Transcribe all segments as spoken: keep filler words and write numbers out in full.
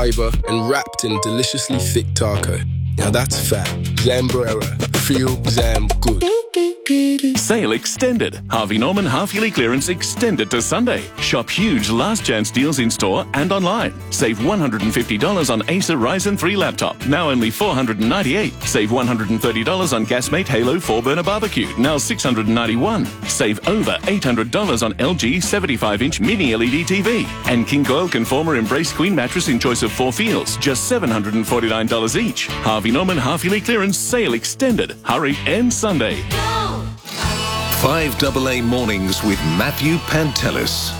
fiber and wrapped in deliciously thick taco. Now that's fat. Zambrera. Feel Zam good. Sale extended. Harvey Norman half-yearly clearance extended to Sunday. Shop huge last chance deals in store and online. Save one hundred fifty dollars on Acer Ryzen three laptop, now only four hundred ninety-eight dollars. Save one hundred thirty dollars on Gasmate Halo four burner barbecue, now six hundred ninety-one dollars. Save over eight hundred dollars on L G seventy-five inch mini L E D T V. And King Coil Conformer Embrace Queen mattress in choice of four feels, just seven hundred forty-nine dollars each. Harvey Norman half-yearly clearance sale extended. Hurry, ends Sunday. five A A Mornings with Matthew Pantelis.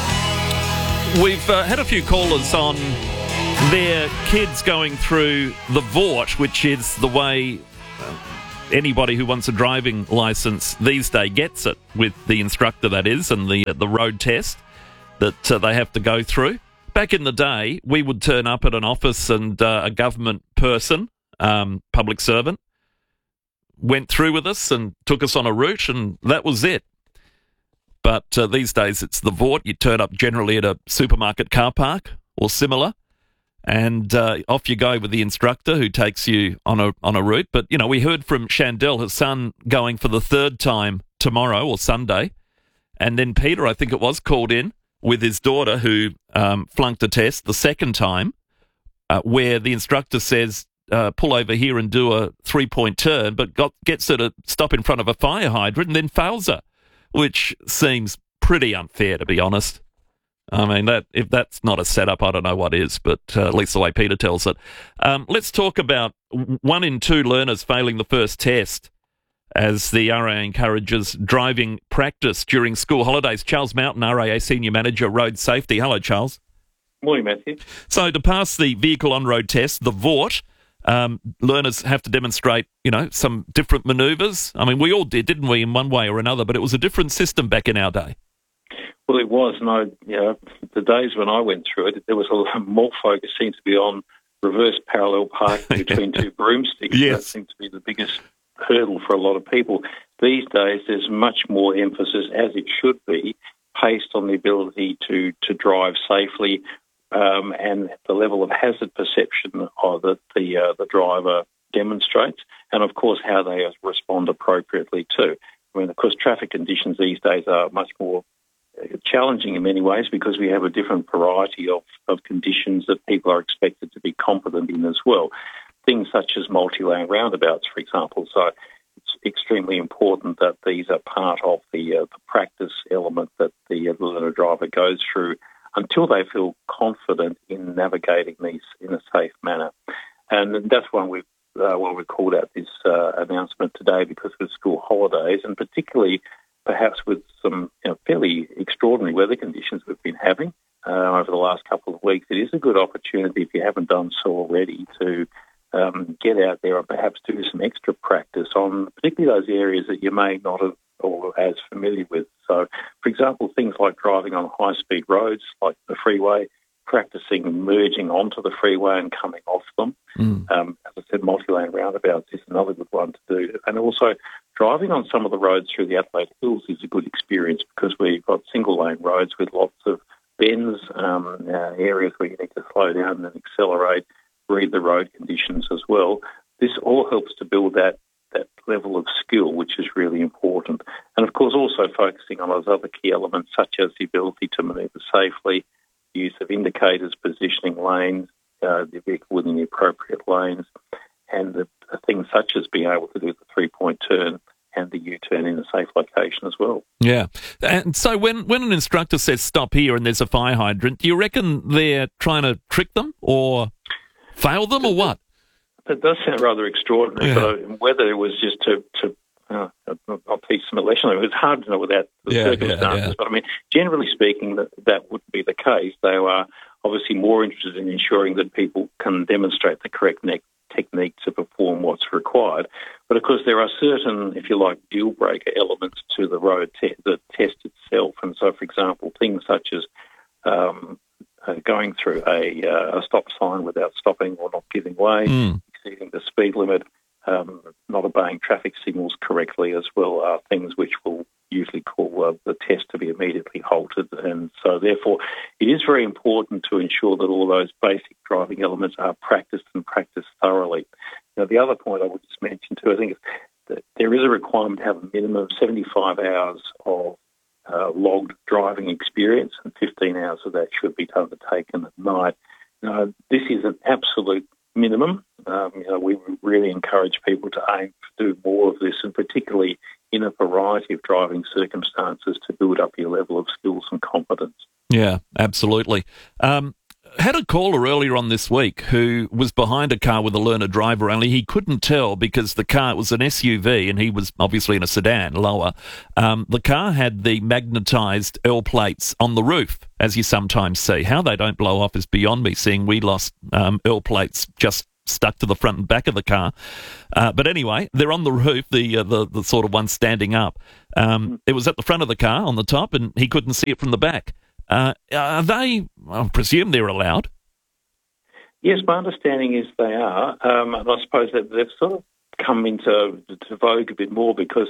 We've uh, had a few callers on their kids going through the Vort, which is the way uh, anybody who wants a driving licence these days gets it, with the instructor, that is, and the, uh, the road test that uh, they have to go through. Back in the day, we would turn up at an office and uh, a government person, um, public servant, went through with us and took us on a route, and that was it. But uh, these days it's the Vort. You turn up generally at a supermarket car park or similar, and uh, off you go with the instructor who takes you on a on a route. But, you know, we heard from Chandel, her son, going for the third time tomorrow or Sunday, and then Peter, I think it was, called in with his daughter who um, flunked a test the second time, uh, where the instructor says, Uh, pull over here and do a three-point turn, but got, gets her to stop in front of a fire hydrant and then fails her, which seems pretty unfair, to be honest. I mean, that if that's not a setup, I don't know what is, but uh, at least the way Peter tells it. Um, let's talk about one in two learners failing the first test as the R A A encourages driving practice during school holidays. Charles Mountain, R A A Senior Manager, Road Safety. Hello, Charles. Morning, Matthew. So to pass the vehicle on-road test, the Vort, Um, learners have to demonstrate, you know, some different manoeuvres. I mean, we all did, didn't we, in one way or another, but it was a different system back in our day. Well, it was. And I, you know, the days when I went through it, there was a lot more focus seemed to be on reverse parallel parking between two broomsticks. Yes. That seemed to be the biggest hurdle for a lot of people. These days, there's much more emphasis, as it should be, placed on the ability to, to drive safely, Um, and the level of hazard perception of that the uh, the driver demonstrates, and of course how they respond appropriately too. I mean, of course, traffic conditions these days are much more challenging in many ways because we have a different variety of, of conditions that people are expected to be competent in as well. Things such as multi-lane roundabouts, for example. So it's extremely important that these are part of the, uh, the practice element that the uh, learner driver goes through until they feel confident in navigating these in a safe manner. And that's why we've, uh, well, we called out this uh, announcement today because of the school holidays, and particularly perhaps with some you know, fairly extraordinary weather conditions we've been having uh, over the last couple of weeks. It is a good opportunity, if you haven't done so already, to um, get out there and perhaps do some extra practice on particularly those areas that you may not have or as familiar with. So, for example, things like driving on high-speed roads like the freeway, practicing merging onto the freeway and coming off them. Mm. Um, as I said, multi-lane roundabouts is another good one to do. And also driving on some of the roads through the Adelaide Hills is a good experience because we've got single-lane roads with lots of bends, um, uh, areas where you need to slow down and accelerate, read the road conditions as well. This all helps to build that that level of skill, which is really important. And, of course, also focusing on those other key elements, such as the ability to manoeuvre safely, the use of indicators, positioning lanes, uh, the vehicle within the appropriate lanes, and the, the things such as being able to do the three-point turn and the U-turn in a safe location as well. Yeah. And so when, when an instructor says stop here and there's a fire hydrant, do you reckon they're trying to trick them or fail them or what? It does sound rather extraordinary, yeah. but whether it was just to, to uh, I'll teach some lesson. It was hard to know without the yeah, circumstances, yeah, yeah. but I mean, generally speaking, that, that wouldn't be the case. They are obviously more interested in ensuring that people can demonstrate the correct ne- technique to perform what's required. But of course, there are certain, if you like, deal breaker elements to the road te- the test itself. And so, for example, things such as um, uh, going through a, uh, a stop sign without stopping or not giving way, mm. exceeding the speed limit, um, not obeying traffic signals correctly as well are things which will usually call uh, the test to be immediately halted. And so, therefore, it is very important to ensure that all those basic driving elements are practiced and practiced thoroughly. Now, the other point I would just mention too, I think, is that there is a requirement to have a minimum of seventy-five hours of uh, logged driving experience, and fifteen hours of that should be undertaken at night. Now, this is an absolute minimum. Um, you know, we really encourage people to aim to do more of this, and particularly in a variety of driving circumstances, to build up your level of skills and competence. Yeah, absolutely. Um, had a caller earlier on this week who was behind a car with a learner driver, only he couldn't tell because the car was an S U V and he was obviously in a sedan, lower. Um, the car had the magnetised L plates on the roof, as you sometimes see. How they don't blow off is beyond me, seeing we lost um, L plates just stuck to the front and back of the car. Uh, but anyway, they're on the roof, the, uh, the the sort of one standing up. Um, it was at the front of the car on the top and he couldn't see it from the back. Uh, are they, I presume they're allowed? Yes, my understanding is they are. Um, and I suppose that they've sort of come into to vogue a bit more because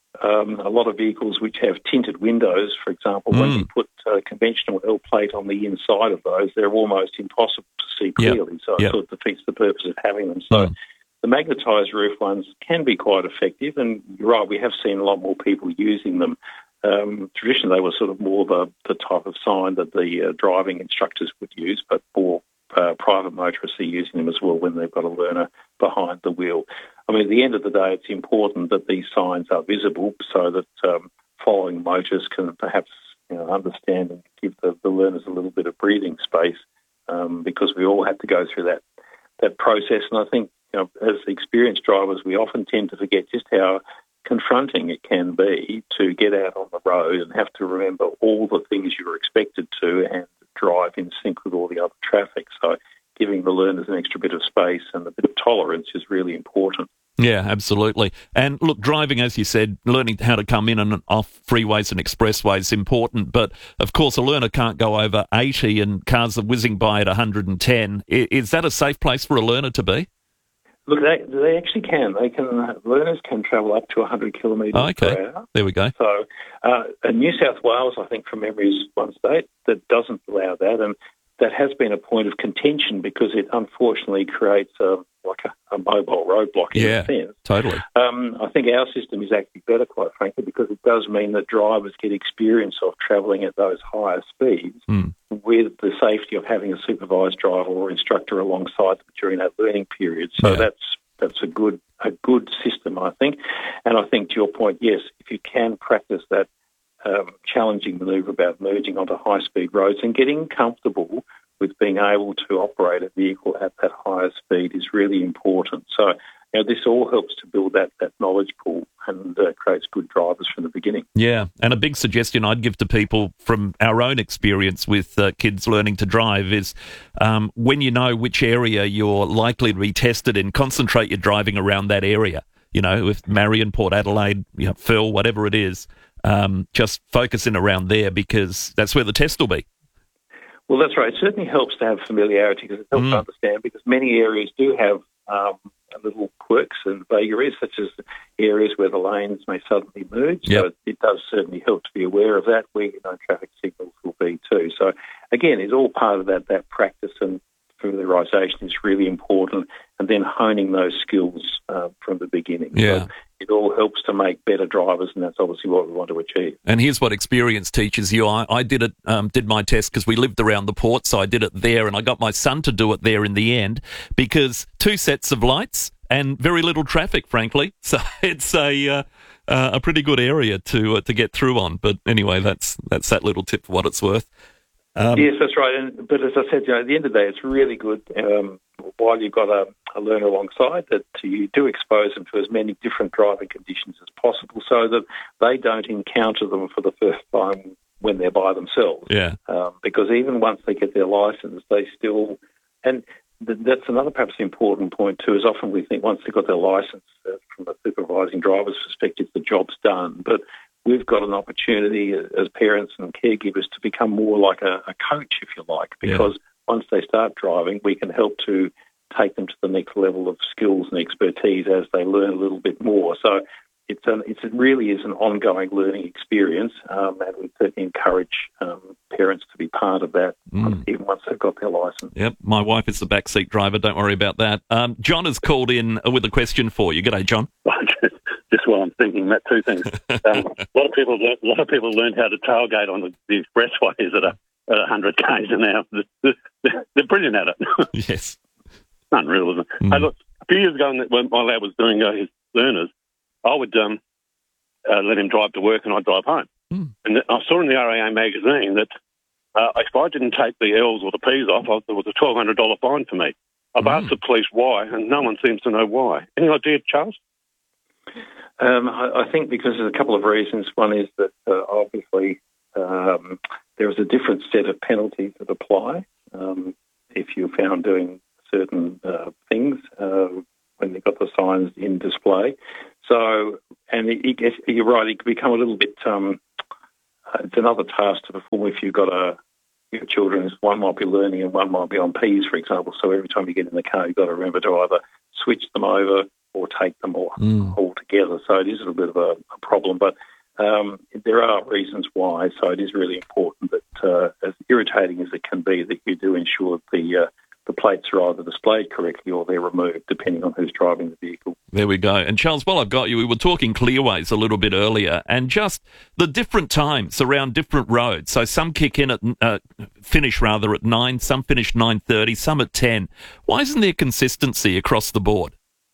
um, a lot of vehicles which have tinted windows, for example, mm. when you put a conventional L plate on the inside of those, they're almost impossible to see clearly. Yep. So it yep. sort of defeats the purpose of having them. So mm. the magnetised roof ones can be quite effective. And you're right, we have seen a lot more people using them. Um, traditionally, they were sort of more the, the type of sign that the uh, driving instructors would use, but more uh, private motorists are using them as well when they've got a learner behind the wheel. I mean, at the end of the day, it's important that these signs are visible so that um, following motorists can perhaps you know, understand and give the, the learners a little bit of breathing space um, because we all have to go through that that process. And I think, you know, as experienced drivers, we often tend to forget just how confronting it can be to get out on the road and have to remember all the things you're expected to and drive in sync with all the other traffic. So giving the learners an extra bit of space and a bit of tolerance is really important. Yeah, absolutely. And look, driving, as you said, learning how to come in and off freeways and expressways is important. But, of course, a learner can't go over eighty and cars are whizzing by at one hundred ten. Is that a safe place for a learner to be? Look, they they actually can. They can. Learners can travel up to one hundred kilometres oh, okay. per hour. There we go. So, uh, in New South Wales, I think from memory, is one state that doesn't allow that, and that has been a point of contention because it unfortunately creates a, like a, a mobile roadblock in yeah, a sense. Totally. Um, I think our system is actually better, quite frankly, because it does mean that drivers get experience of travelling at those higher speeds mm. with the safety of having a supervised driver or instructor alongside them during that learning period. So yeah. that's that's a good a good system, I think. And I think to your point, yes, if you can practice that um, challenging manoeuvre about merging onto high-speed roads and getting comfortable with being able to operate a vehicle at that higher speed is really important. So, you know, this all helps to build that, that knowledge pool and uh, creates good drivers from the beginning. Yeah, and a big suggestion I'd give to people from our own experience with uh, kids learning to drive is um, when you know which area you're likely to be tested in, concentrate your driving around that area. You know, with Marion, Port Adelaide, you know, Phil, whatever it is, um, just focus in around there because that's where the test will be. Well, that's right. It certainly helps to have familiarity because it helps mm. to understand because many areas do have um, little quirks and vagaries, such as areas where the lanes may suddenly merge. Yep. So it does certainly help to be aware of that, where you know traffic signals will be too. So again, it's all part of that that practice and familiarisation is really important, and then honing those skills uh, from the beginning. Yeah. So it all helps to make better drivers, and that's obviously what we want to achieve. And here's what experience teaches you. I, I did it, um, did my test because we lived around the port, so I did it there, and I got my son to do it there in the end because two sets of lights and very little traffic, frankly. So it's a uh, uh, a pretty good area to uh, to get through on. But anyway, that's that's that little tip for what it's worth. Um, yes, that's right. And, but as I said, you know, at the end of the day, it's really good um, while you've got a, a learner alongside that you do expose them to as many different driving conditions as possible so that they don't encounter them for the first time when they're by themselves. Yeah. Um, because even once they get their licence, they still... And th- that's another perhaps important point too, is often we think once they've got their licence, uh, from a supervising driver's perspective, the job's done. But we've got an opportunity as parents and caregivers to become more like a, a coach, if you like, because yeah. once they start driving, we can help to take them to the next level of skills and expertise as they learn a little bit more. So it's an, it's, it really is an ongoing learning experience, um, and we certainly encourage um, parents to be part of that, Mm. even once they've got their licence. Yep, my wife is the backseat driver. Don't worry about that. Um, John has called in with a question for you. G'day, John. Just while I'm thinking, Matt, two things. Um, a lot of people, learn, a lot of people learned how to tailgate on the, the expressways at a at one hundred k's an hour. They're, they're brilliant at it. Yes. Unreal, isn't it? Mm. Hey, look, a few years ago when my lad was doing uh, his learners, I would um, uh, let him drive to work and I'd drive home. Mm. And th- I saw in the R A A magazine that uh, if I didn't take the L's or the P's off, I, there was a twelve hundred dollars fine for me. I've Mm. asked the police why, and no one seems to know why. Any idea, Charles? Um, I, I think because there's a couple of reasons. One is that uh, obviously um, there is a different set of penalties that apply um, if you're found doing certain uh, things uh, when you've got the signs in display. So, and it, it gets, you're right, it can become a little bit, um, uh, it's another task to perform if you've got a, your children, one might be learning and one might be on P's, for example. So every time you get in the car, you've got to remember to either switch them over or take them all, Mm. all together. So it is a little bit of a, a problem, but um, there are reasons why. So it is really important that, uh, as irritating as it can be, that you do ensure the uh, the plates are either displayed correctly or they're removed, depending on who's driving the vehicle. There we go. And Charles, while I've got you, we were talking clearways a little bit earlier, and just the different times around different roads. So some kick in at uh, finish rather at nine, some finish nine thirty, some at ten. Why isn't there consistency across the board?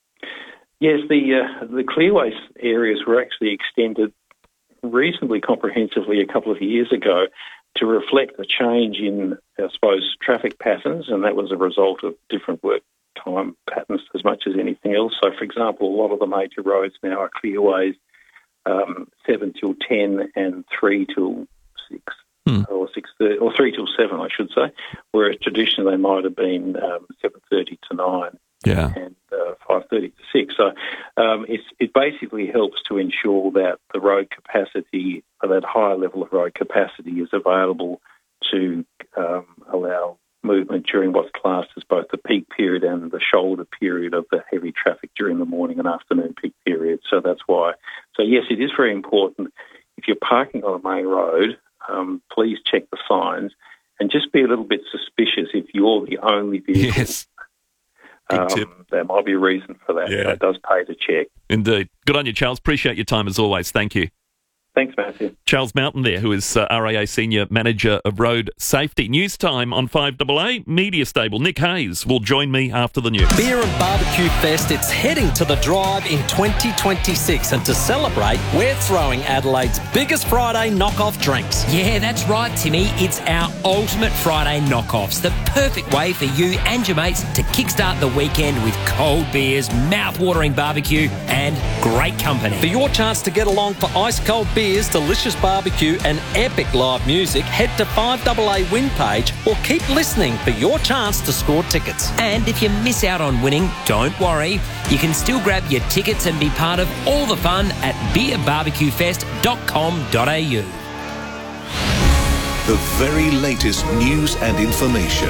Yes, the uh, the clearways areas were actually extended reasonably comprehensively a couple of years ago to reflect the change in, I suppose, traffic patterns, and that was a result of different work time patterns as much as anything else. So, for example, a lot of the major roads now are clearways um, seven till ten and three till six, Hmm. or six thirty, or three till seven, I should say. Whereas traditionally they might have been um, seven thirty to nine. Yeah. And uh, five thirty to six. So um, it's, it basically helps to ensure that the road capacity, or that higher level of road capacity, is available to um, allow movement during what's classed as both the peak period and the shoulder period of the heavy traffic during the morning and afternoon peak period. So that's why. So yes, it is very important. If you're parking on a main road, um, please check the signs and just be a little bit suspicious if you're the only vehicle. Yes. Good tip. Um, there might be a reason for that. Yeah. So it does pay to check. Indeed. Good on you, Charles. Appreciate your time as always. Thank you. Thanks, Matthew. Charles Mountain there, who is uh, R A A Senior Manager of Road Safety. News time on five A A. Media Stable. Nick Hayes will join me after the news. Beer and Barbecue Fest, it's heading to the Drive in twenty twenty-six, and to celebrate, we're throwing Adelaide's biggest Friday knockoff drinks. Yeah, that's right, Timmy. It's our ultimate Friday knockoffs. The perfect way for you and your mates to kickstart the weekend with cold beers, mouth-watering barbecue, and great company. For your chance to get along for ice-cold beers, delicious barbecue, and epic live music, head to five A A win page or keep listening for your chance to score tickets. And if you miss out on winning, don't worry. You can still grab your tickets and be part of all the fun at beer barbecue fest dot com dot a u. The very latest news and information.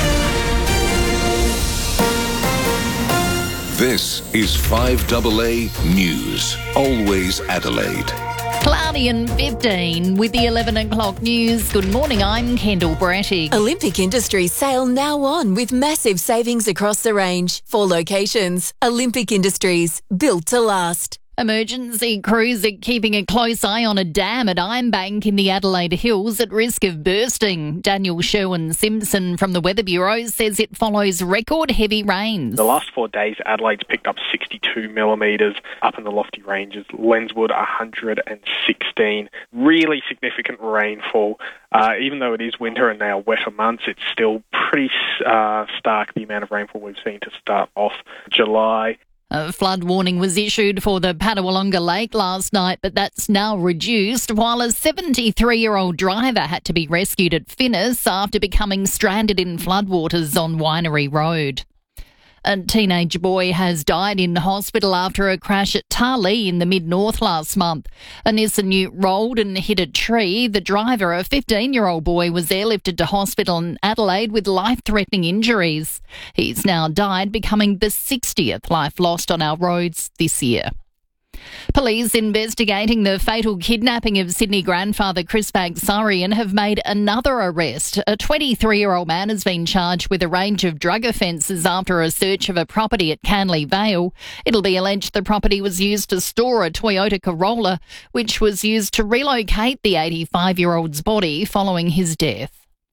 This is five A A News. Always Adelaide. Cloudy and fifteen with the eleven o'clock news. Good morning, I'm Kendall Bratty. Olympic Industries sale now on with massive savings across the range. Four locations. Olympic Industries, built to last. Emergency crews are keeping a close eye on a dam at Ironbank in the Adelaide Hills at risk of bursting. Daniel Sherwin-Simpson from the Weather Bureau says it follows record heavy rains. The last four days, Adelaide's picked up sixty-two millimetres up in the lofty ranges. Lenswood, one hundred sixteen. Really significant rainfall. Uh, even though it is winter and they are wetter months, it's still pretty uh, stark, the amount of rainfall we've seen to start off July. A flood warning was issued for the Padawalonga Lake last night, but that's now reduced, while a seventy-three-year-old driver had to be rescued at Finnis after becoming stranded in floodwaters on Winery Road. A teenage boy has died in hospital after a crash at Tarlee in the mid-north last month. A Nissan Ute rolled and hit a tree. The driver, a fifteen-year-old boy, was airlifted to hospital in Adelaide with life-threatening injuries. He's now died, becoming the sixtieth life lost on our roads this year. Police investigating the fatal kidnapping of Sydney grandfather Chris Bagsarian have made another arrest. A twenty-three-year-old man has been charged with a range of drug offences after a search of a property at Canley Vale. It'll be alleged the property was used to store a Toyota Corolla, which was used to relocate the eighty-five-year-old's body following his death.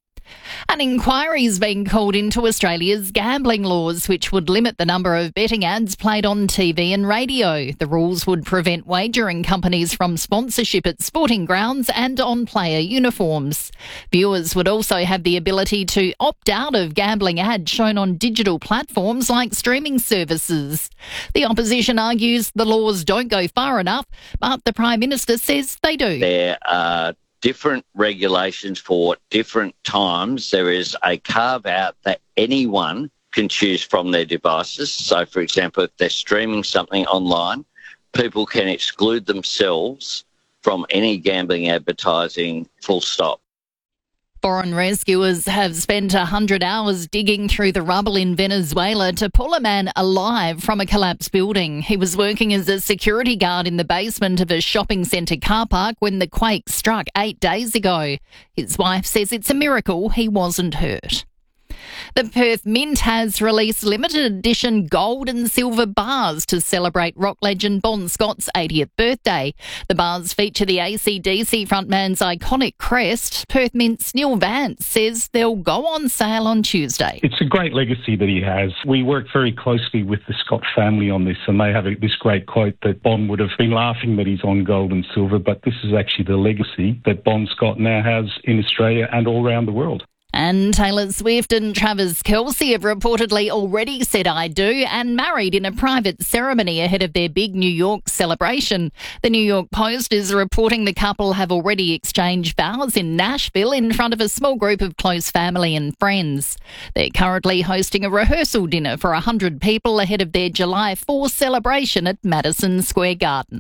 An inquiry is being called into Australia's gambling laws, which would limit the number of betting ads played on T V and radio. The rules would prevent wagering companies from sponsorship at sporting grounds and on player uniforms. Viewers would also have the ability to opt out of gambling ads shown on digital platforms like streaming services. The opposition argues the laws don't go far enough, but the Prime Minister says they do. There are different regulations for different times. There is a carve-out that anyone can choose from their devices. So, for example, if they're streaming something online, people can exclude themselves from any gambling advertising, full stop. Foreign rescuers have spent one hundred hours digging through the rubble in Venezuela to pull a man alive from a collapsed building. He was working as a security guard in the basement of a shopping centre car park when the quake struck eight days ago. His wife says it's a miracle he wasn't hurt. The Perth Mint has released limited edition gold and silver bars to celebrate rock legend Bon Scott's eightieth birthday. The bars feature the A C D C frontman's iconic crest. Perth Mint's Neil Vance says they'll go on sale on Tuesday. It's a great legacy that he has. We worked very closely with the Scott family on this, and they have a, this great quote that Bon would have been laughing that he's on gold and silver, but this is actually the legacy that Bon Scott now has in Australia and all around the world. And Taylor Swift and Travis Kelce have reportedly already said I do and married in a private ceremony ahead of their big New York celebration. The New York Post is reporting the couple have already exchanged vows in Nashville in front of a small group of close family and friends. They're currently hosting a rehearsal dinner for one hundred people ahead of their July fourth celebration at Madison Square Garden.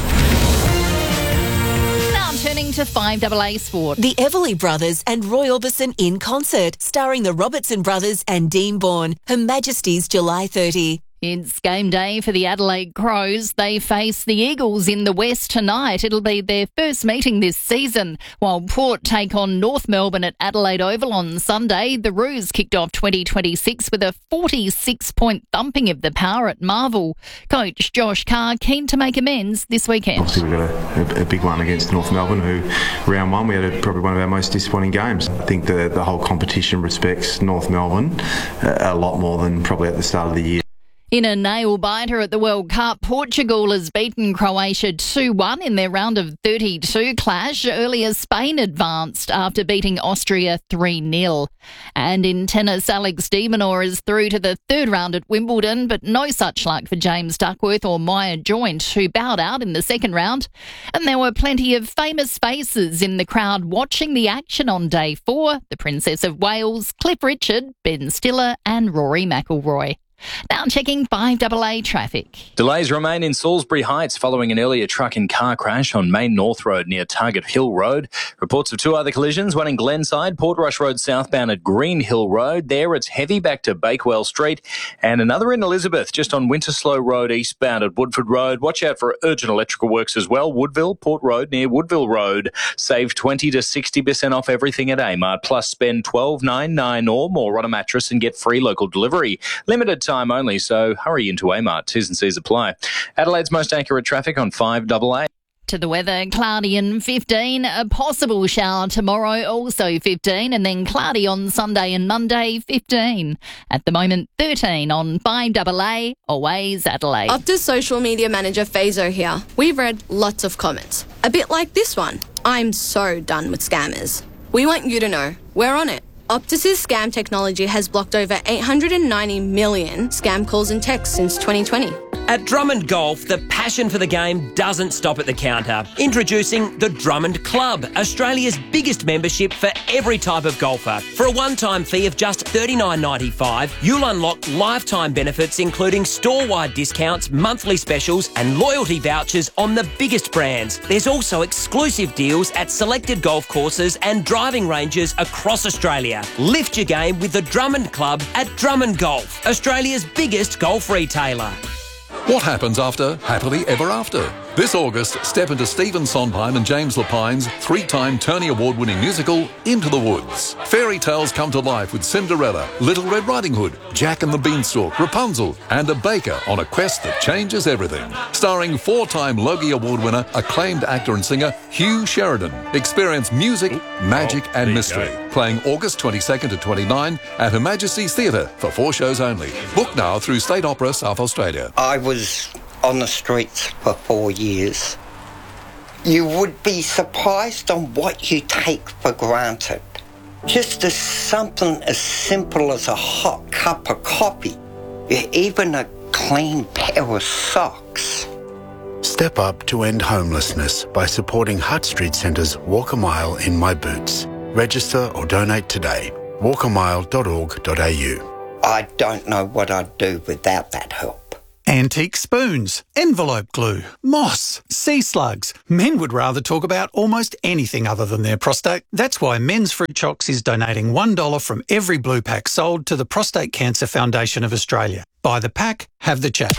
Turning to five A A Sport. The Everly Brothers and Roy Orbison in concert, starring the Robertson Brothers and Dean Bourne. Her Majesty's July thirtieth. It's game day for the Adelaide Crows. They face the Eagles in the West tonight. It'll be their first meeting this season. While Port take on North Melbourne at Adelaide Oval on Sunday, the Roos kicked off twenty twenty-six with a forty-six point thumping of the Power at Marvel. Coach Josh Carr keen to make amends this weekend. Obviously we got a, a big one against North Melbourne, who round one we had a, probably one of our most disappointing games. I think the, the whole competition respects North Melbourne a, a lot more than probably at the start of the year. In a nail-biter at the World Cup, Portugal has beaten Croatia two one in their round of thirty-two clash. Earlier, Spain advanced after beating Austria three nil. And in tennis, Alex de Minaur is through to the third round at Wimbledon, but no such luck for James Duckworth or Maya Joint, who bowed out in the second round. And there were plenty of famous faces in the crowd watching the action on day four. The Princess of Wales, Cliff Richard, Ben Stiller and Rory McIlroy. Now checking five A A traffic. Delays remain in Salisbury Heights following an earlier truck and car crash on Main North Road near Target Hill Road. Reports of two other collisions, one in Glenside, Portrush Road southbound at Green Hill Road. There it's heavy back to Bakewell Street, and another in Elizabeth just on Winterslow Road eastbound at Woodford Road. Watch out for urgent electrical works as well. Woodville, Port Road near Woodville Road. Save twenty to sixty percent off everything at Amart, plus spend twelve ninety-nine or more on a mattress and get free local delivery. Limited time only, so hurry into Amart. T's and C's apply. Adelaide's most accurate traffic on five A A. To the weather, cloudy and fifteen, a possible shower tomorrow, also fifteen, and then cloudy on Sunday and Monday, fifteen. At the moment, thirteen on five A A, always Adelaide. Optus social media manager Fazo here. We've read lots of comments, a bit like this one. I'm so done with scammers. We want you to know, we're on it. Optus's scam technology has blocked over eight hundred ninety million scam calls and texts since twenty twenty. At Drummond Golf, the passion for the game doesn't stop at the counter. Introducing the Drummond Club, Australia's biggest membership for every type of golfer. For a one-time fee of just thirty-nine ninety-five, you'll unlock lifetime benefits including store-wide discounts, monthly specials and loyalty vouchers on the biggest brands. There's also exclusive deals at selected golf courses and driving ranges across Australia. Lift your game with the Drummond Club at Drummond Golf, Australia's biggest golf retailer. What happens after Happily Ever After? This August, step into Stephen Sondheim and James Lapine's three-time Tony Award-winning musical, Into the Woods. Fairy tales come to life with Cinderella, Little Red Riding Hood, Jack and the Beanstalk, Rapunzel, and a baker on a quest that changes everything. Starring four-time Logie Award winner, acclaimed actor and singer Hugh Sheridan. Experience music, magic, and mystery. Playing August twenty-second to twenty-ninth at Her Majesty's Theatre for four shows only. Book now through State Opera South Australia. I was on the streets for four years. You would be surprised on what you take for granted. Just as something as simple as a hot cup of coffee, even a clean pair of socks. Step up to end homelessness by supporting Hutt Street Centre's Walk a Mile in My Boots. Register or donate today. walk a mile dot org dot a u. I don't know what I'd do without that help. Antique spoons, envelope glue, moss, sea slugs. Men would rather talk about almost anything other than their prostate. That's why Men's Fruit Chocks is donating one dollar from every blue pack sold to the Prostate Cancer Foundation of Australia. Buy the pack, have the chat.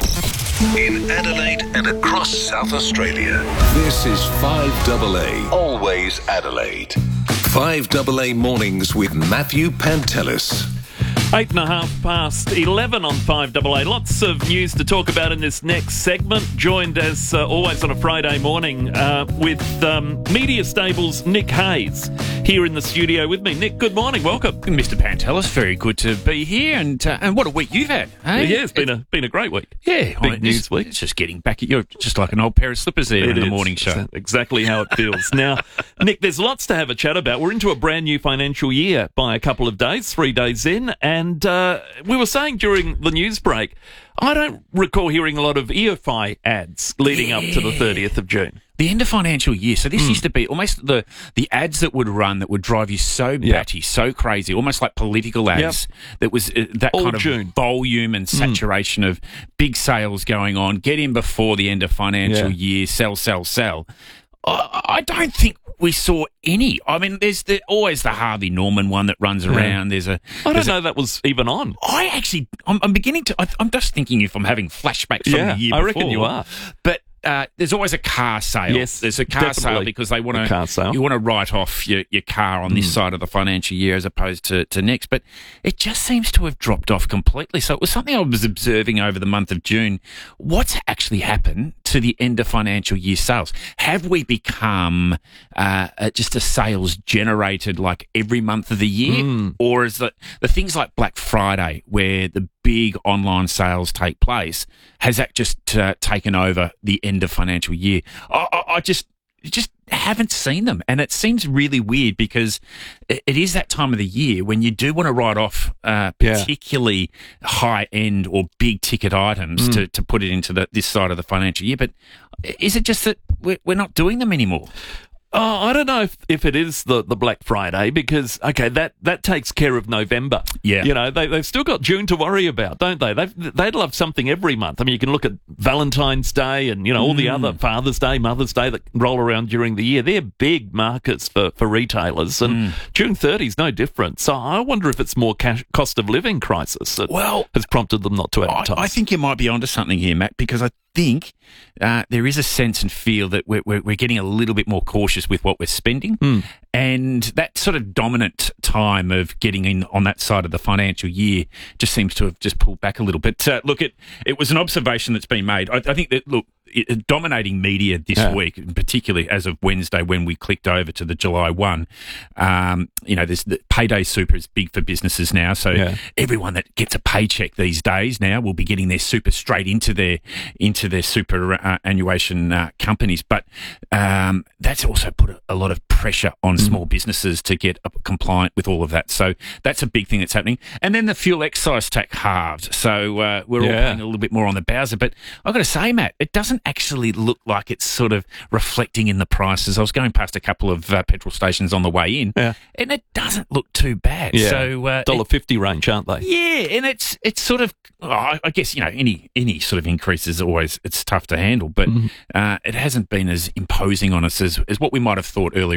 In Adelaide and across South Australia, this is five double A, always Adelaide. five double A Mornings with Matthew Pantelis. Eight and a half past eleven on five double A. Lots of news to talk about in this next segment. Joined as uh, always on a Friday morning uh, with um, Media Stable's Nick Hayes here in the studio with me. Nick, good morning. Welcome, Mister Pantelis. Very good to be here, and uh, and what a week you've had. Hey? Yeah, it's been a been a great week. Yeah, big I, news it's, week. It's just getting back at you, just like an old pair of slippers there It in is. the morning show. It's exactly how it feels. Now, Nick, there's lots to have a chat about. We're into a brand new financial year by a couple of days, three days in, and uh, we were saying during the news break, I don't recall hearing a lot of E F I ads leading yeah. up to the thirtieth of June. The end of financial year. So this Mm. used to be almost the the ads that would run that would drive you so batty, so crazy, almost like political ads. Yep. That was uh, that All kind of June. volume and saturation mm. of big sales going on. Get in before the end of financial Yeah. year. Sell, sell, sell. I, I don't think we saw any. I mean, there's the, always the Harvey Norman one that runs Yeah. around. There's a. I there's don't know a, that was even on. I actually, I'm, I'm beginning to. I, I'm just thinking if I'm having flashbacks from Yeah, the year I before. reckon you are. But uh, there's always a car sale. Yes, there's a car sale definitely. because they want A car sale. to. You want to write off your, your car on this Mm. side of the financial year as opposed to, to next. But it just seems to have dropped off completely. So it was something I was observing over the month of June. What's actually happened to the end of financial year sales? Have we become uh, uh, just a sales generated like every month of the year, Mm. or is the the things like Black Friday where the big online sales take place, has that just uh, taken over the end of financial year? I, I, I just just haven't seen them, and it seems really weird because it, it is that time of the year when you do want to write off uh, Yeah. particularly high end or big ticket items Mm. to, to put it into the, this side of the financial year. But is it just that we're, we're not doing them anymore? Oh, I don't know if, if it is the, the Black Friday because, okay, that, that takes care of November. Yeah. You know, they, they've still got June to worry about, don't they? They've, they'd love something every month. I mean, you can look at Valentine's Day and, you know, all the Mm. other Father's Day, Mother's Day that roll around during the year. They're big markets for, for retailers, and Mm. June thirtieth is no different. So I wonder if it's more cash, cost of living crisis that Well, has prompted them not to advertise. I, I think you might be onto something here, Matt, because I think uh, there is a sense and feel that we're, we're, we're getting a little bit more cautious with what we're spending. Mm. And that sort of dominant time of getting in on that side of the financial year just seems to have just pulled back a little bit. Uh, look, it, it was an observation that's been made. I, I think that, look, it, dominating media this Yeah. week, particularly as of Wednesday when we clicked over to the July first, um, you know, there's the payday super is big for businesses now. So Yeah. everyone that gets a paycheck these days now will be getting their super straight into their into their super uh, annuation uh, companies. But um, that's also put a, a lot of pressure on Mm. small businesses to get uh, compliant with all of that. So that's a big thing that's happening. And then the fuel excise tax halved. So uh, we're all Yeah. paying a little bit more on the Bowser. But I've got to say, Matt, it doesn't actually look like it's sort of reflecting in the prices. I was going past a couple of uh, petrol stations on the way in, Yeah. and it doesn't look too bad. Yeah. So uh, one dollar fifty range, aren't they? yeah, and it's it's sort of oh, I I guess you know any any sort of increase is always it's tough to handle, but Mhm. uh, it hasn't been as imposing on us as, as what we might have thought earlier in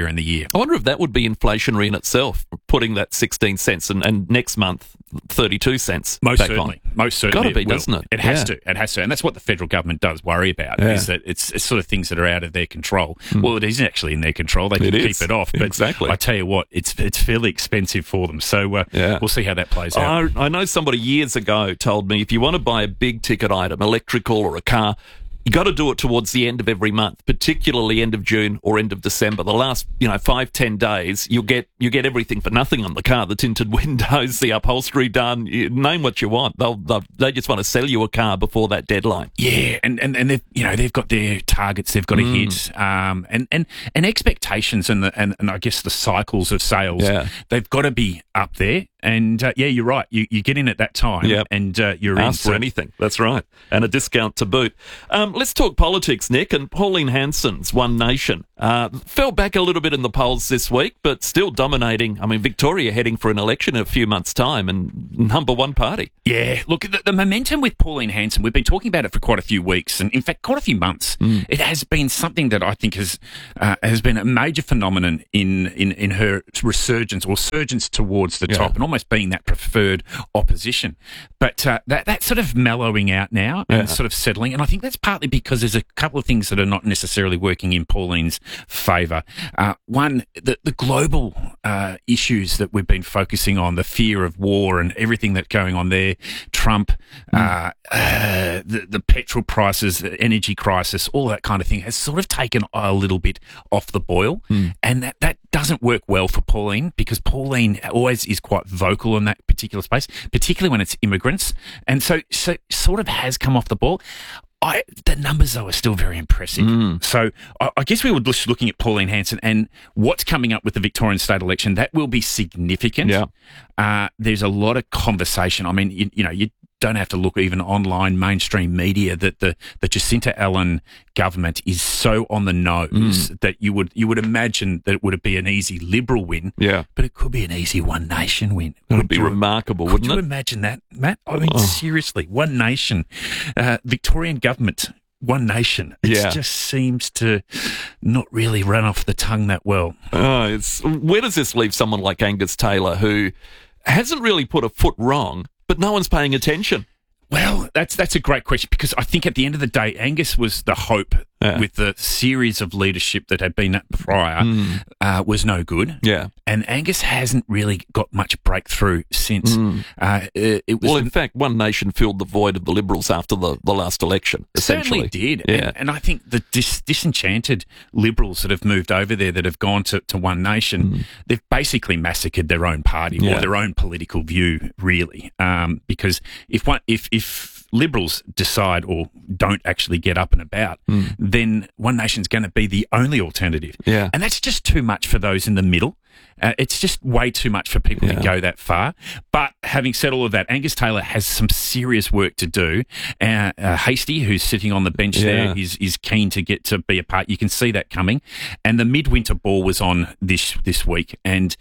in the year. I wonder if that would be inflationary in itself, putting that sixteen cents and, and next month thirty-two cents Most back certainly. on. Most certainly. Got to be, it will. doesn't it? It has Yeah. to. It has to. And that's what the federal government does worry about, Yeah. is that it's, it's sort of things that are out of their control. Mm. Well, it isn't actually in their control. They can It keep is. it off. But Exactly. I tell you what, it's it's fairly expensive for them. So uh, Yeah. we'll see how that plays out. I, I know somebody years ago told me if you want to buy a big ticket item, electrical or a car, you got to do it towards the end of every month, particularly end of June or end of December. The last, you know, five, ten days, you'll get you get everything for nothing on the car. The tinted windows, the upholstery done, you name what you want. They'll, they'll they just want to sell you a car before that deadline. Yeah, and, and, and they've you know they've got their targets they've got to Mm. hit, um, and, and and expectations and the and, and I guess the cycles of sales. Yeah. They've got to be up there. And uh, yeah, you're right. You you get in at that time, Yep. and uh, you're Ask in for anything. That's right. And a discount to boot. Um, let's talk politics, Nick. And Pauline Hanson's One Nation uh, fell back a little bit in the polls this week, but still dominating. I mean, Victoria heading for an election in a few months' time and number one party. Yeah, look, the, the momentum with Pauline Hanson, we've been talking about it for quite a few weeks, and in fact, quite a few months. Mm. It has been something that I think has uh, has been a major phenomenon in, in, in her resurgence or surgence towards the Yeah. top, and almost being that preferred opposition. But uh, that that's sort of mellowing out now and Yeah. sort of settling, and I think that's partly because there's a couple of things that are not necessarily working in Pauline's favour. Uh, one, the, the global uh, issues that we've been focusing on, the fear of war and everything that's going on there, Trump, uh, uh, the, the petrol prices, the energy crisis, all that kind of thing has sort of taken a little bit off the boil. Mm. And that, that doesn't work well for Pauline, because Pauline always is quite vocal in that particular space, particularly when it's immigrants. And so, so sort of has come off the ball. I, the numbers, though, are still very impressive. Mm. So I, I guess we were just looking at Pauline Hanson and what's coming up with the Victorian state election. That will be significant. Yeah. Uh, there's a lot of conversation. I mean, you, you know, you don't have to look even online mainstream media that the, the Jacinta Allen government is so on the nose Mm. that you would you would imagine that it would be an easy Liberal win. Yeah. But it could be an easy One Nation win. It would Could be you- remarkable, Could wouldn't you it? imagine that, Matt? I mean, Oh. seriously, One Nation, uh, Victorian government, One Nation. It Yeah. just seems to not really run off the tongue that well. Oh, it's where does this leave someone like Angus Taylor, who hasn't really put a foot wrong, but no one's paying attention? Well, that's that's a great question, because I think at the end of the day, Angus was the hope Yeah. with the series of leadership that had been prior Mm. uh, was no good. Yeah. And Angus hasn't really got much breakthrough since. Mm. Uh, it, it was Well, in fact, One Nation filled the void of the Liberals after the, the last election, essentially. Certainly did. Yeah. And, and I think the dis- disenchanted Liberals that have moved over there, that have gone to, to One Nation, they've basically massacred their own party Yeah. or their own political view, really. Um, because if one, if, if Liberals decide or don't actually get up and about, Mm. then One Nation's going to be the only alternative. Yeah. And that's just too much for those in the middle. Uh, it's just way too much for people Yeah. to go that far. But having said all of that, Angus Taylor has some serious work to do. Uh, uh, Hasty, who's sitting on the bench Yeah. there, is is keen to get to be a part. You can see that coming. And the midwinter ball was on this this week, and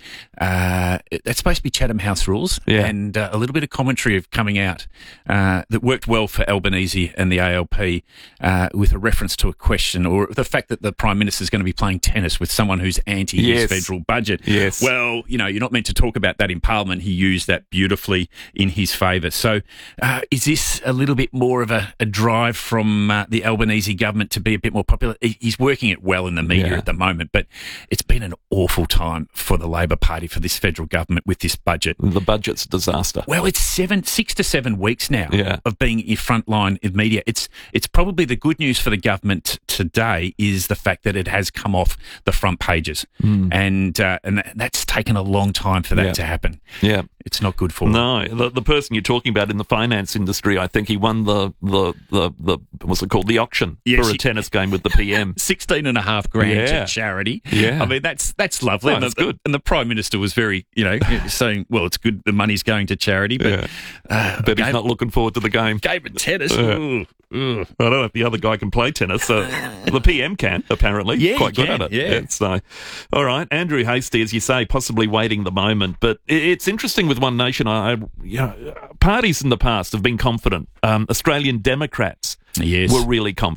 uh, that's supposed to be Chatham House rules. Yeah. And uh, a little bit of commentary of coming out uh, that worked well for Albanese and the A L P, uh, with a reference to a question or the fact that the Prime Minister is going to be playing tennis with someone who's anti Yes. his federal budget. Yes. Well, you know, you're not meant to talk about that in Parliament. He used that beautifully in his favour. So uh, is this a little bit more of a, a drive from uh, the Albanese government to be a bit more popular? He- He's working it well in the media Yeah. at the moment, but it's been an awful time for the Labor Party, for this federal government with this budget. The budget's a disaster. Well, it's seven, six to seven weeks now Yeah. of being in front line in media. It's it's probably the good news for the government today is the fact that it has come off the front pages, Mm. and uh, and that- that's taken a long time for that Yeah. to happen. Yeah. It's not good for them. No, the, the person you're talking about in the finance industry, I think he won the, the, the, the what's it called, the auction Yes, for a he- tennis game with the P M. Sixteen and a half grand Yeah. to charity. Yeah. I mean that's that's lovely. Oh, and, that's the, good. and the Prime Minister was very, you know, saying, "Well, it's good the money's going to charity," but Yeah. uh, Bet he's game, not looking forward to the game. game of tennis. Yeah. ooh, ooh. I don't know if the other guy can play tennis. Uh, the P M can, apparently. Yeah, he Quite good can, at it. yeah. So, all right. Andrew Hastie, as you say, possibly waiting the moment. But it, it's interesting with One Nation. I, I, you know, parties in the past have been confident. Um, Australian Democrats Yes. were really confident.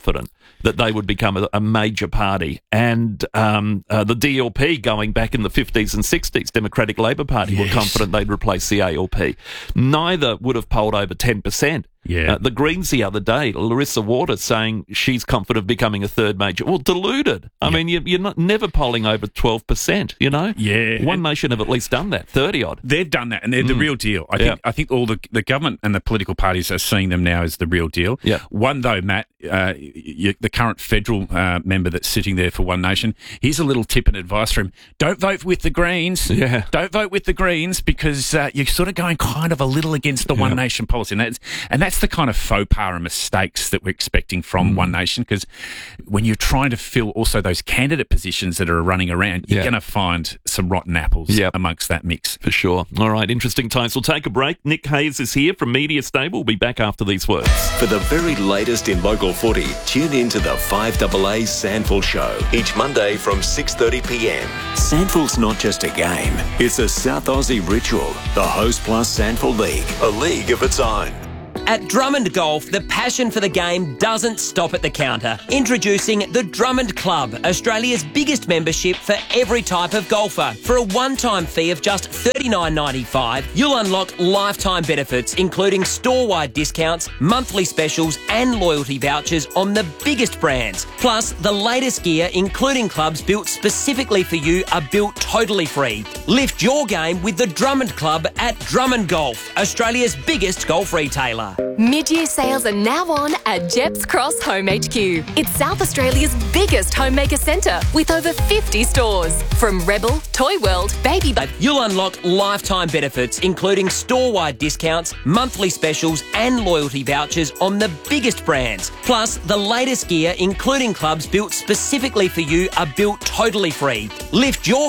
that they would become a, a major party. And um, uh, the D L P, going back in the fifties and sixties, Democratic Labour Party, yes. were confident they'd replace the A L P. Neither would have polled over ten percent. Yeah. Uh, the Greens the other day, Larissa Waters saying she's confident of becoming a third major. Well, deluded. I yep. mean, you, you're not never polling over twelve percent, you know? Yeah. One Nation have at least done that, thirty odd. They've done that, and they're mm. the real deal. I yeah. think I think all the, the government and the political parties are seeing them now as the real deal. Yeah. One, though, Matt, uh, you, the current federal uh, member that's sitting there for One Nation, here's a little tip and advice for him. Don't vote with the Greens. Yeah. Don't vote with the Greens because uh, you're sort of going kind of a little against the yeah. One Nation policy. And that's, and that's the kind of faux pas and mistakes that we're expecting from mm. One Nation, because when you're trying to fill also those candidate positions that are running around, you're yeah. going to find some rotten apples yep. amongst that mix. For sure. All right, interesting times. We'll take a break. Nick Hayes is here from Media Stable. We'll be back after these words. For the very latest in local footy, tune in to the five A A Sandful Show each Monday from six thirty p m. Sandful's not just a game, it's a South Aussie ritual. The Host Plus Sandful League, a league of its own. At Drummond Golf, the passion for the game doesn't stop at the counter. Introducing the Drummond Club, Australia's biggest membership for every type of golfer. For a one-time fee of just thirty-nine ninety-five, you'll unlock lifetime benefits, including store-wide discounts, monthly specials, and loyalty vouchers on the biggest brands. Plus, the latest gear, including clubs built specifically for you, are built totally free. Lift your game with the Drummond Club at Drummond Golf, Australia's biggest golf retailer. Mid-year sales are now on at Jeps Cross Home H Q. It's South Australia's biggest homemaker centre with over fifty stores. From Rebel, Toy World, Baby... You'll unlock lifetime benefits, including store-wide discounts, monthly specials, and loyalty vouchers on the biggest brands. Plus, the latest gear, including clubs built specifically for you, are built totally free. Lift your